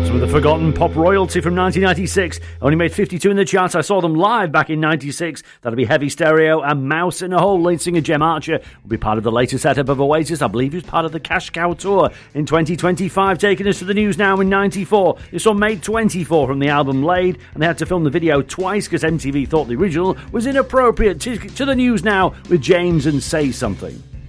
Some of the forgotten pop royalty from 1996. Only made 52 in the charts. I saw them live back in 96. That'll be Heavy Stereo and Mouse in a Hole. Lead singer Jem Archer will be part of the latest setup of Oasis. I believe he was part of the Cash Cow Tour in 2025. Taking us to the news now in 94. This one made 24 from the album Laid, and they had to film the video twice because MTV thought the original was inappropriate. To the news now with James and Say Something.